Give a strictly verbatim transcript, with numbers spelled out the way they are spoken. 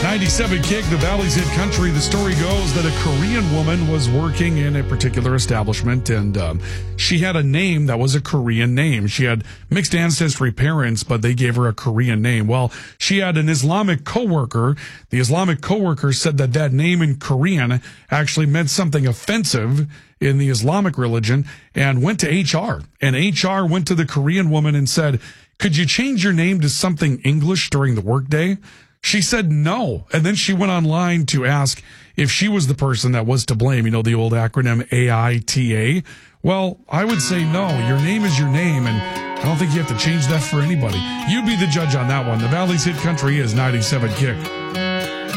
ninety-seven Kick, the Valley's Hit Country. The story goes that a Korean woman was working in a particular establishment, and um, she had a name that was a Korean name. She had mixed ancestry parents, but they gave her a Korean name. Well, she had an Islamic coworker. The Islamic coworker said that that name in Korean actually meant something offensive in the Islamic religion, and went to H R. And H R went to the Korean woman and said, "Could you change your name to something English during the workday?" She said no. And then she went online to ask if she was the person that was to blame. You know, the old acronym A I T A. Well, I would say no. Your name is your name, and I don't think you have to change that for anybody. You be the judge on that one. The Valley's Hit Country is ninety-seven Kick.